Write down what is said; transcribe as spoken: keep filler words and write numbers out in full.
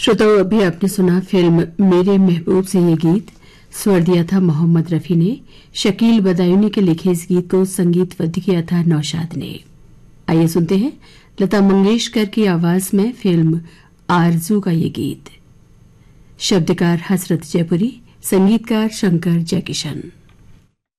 श्रोताओं, अभी आपने सुना फिल्म मेरे महबूब से ये गीत। स्वर दिया था मोहम्मद रफी ने। शकील बदायूनी के लिखे इस गीत को संगीतबद्ध किया था नौशाद ने। आइए सुनते हैं लता मंगेशकर की आवाज में फिल्म आरजू का ये गीत। शब्दकार हसरत जयपुरी, संगीतकार शंकर जयकिशन।